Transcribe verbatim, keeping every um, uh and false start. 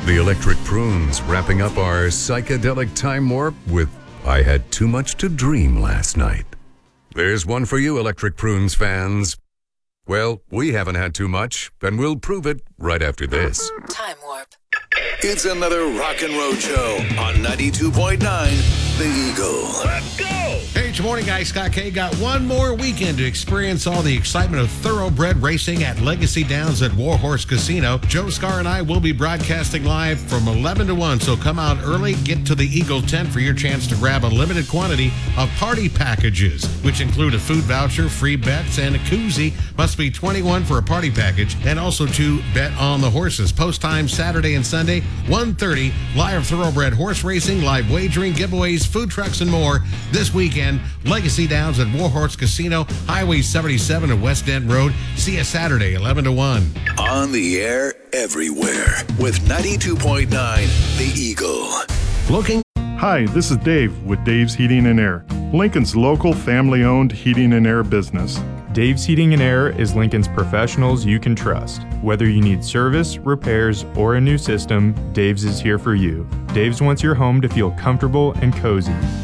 The Electric Prunes wrapping up our psychedelic time warp with I Had Too Much to Dream Last Night. There's one for you, Electric Prunes fans. Well, we haven't had too much, and we'll prove it right after this. Time warp. It's another rock and road show on ninety-two point nine The Eagle. Let's go! Hey, good morning, guys. Scott K. Got one more weekend to experience all the excitement of thoroughbred racing at Legacy Downs at Warhorse Casino. Joe Scar and I will be broadcasting live from eleven to one, so come out early, get to the Eagle tent for your chance to grab a limited quantity of party packages, which include a food voucher, free bets, and a koozie. Must be twenty-one for a party package, and also to bet on the horses. Post time Saturday and Sunday, one thirty, live thoroughbred horse racing, live wagering, giveaways, food trucks, and more. This weekend, Legacy Downs at Warhorse Casino, Highway seventy-seven at West Dent Road. See you Saturday, eleven to one. On the air everywhere with ninety-two point nine The Eagle. Looking. Hi, this is Dave with Dave's Heating and Air, Lincoln's local family-owned heating and air business. Dave's Heating and Air is Lincoln's professionals you can trust. Whether you need service, repairs, or a new system, Dave's is here for you. Dave's wants your home to feel comfortable and cozy.